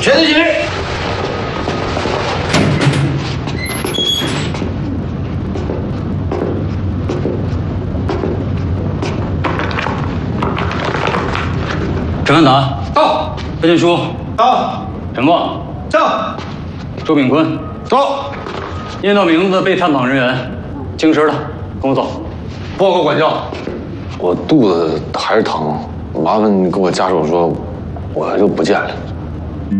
全队敬礼。 陈文达到。 何建书到。 陈光到。 周炳坤到。 念到名字的被探访人员，经食的，跟我走。 报告管教。 我肚子还是疼，麻烦你跟我家属说，我就不见了。